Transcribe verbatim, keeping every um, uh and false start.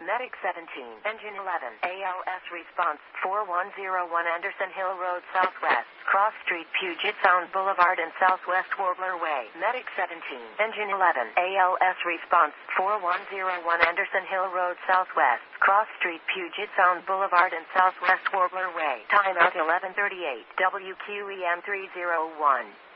Medic seventeen, Engine eleven, A L S response, four one zero one Anderson Hill Road Southwest, Cross Street, Puget Sound Boulevard and Southwest Warbler Way. Medic seventeen, Engine eleven, A L S response, four one zero one Anderson Hill Road Southwest, Cross Street, Puget Sound Boulevard and Southwest Warbler Way. Timeout eleven thirty-eight, W Q E M three oh one.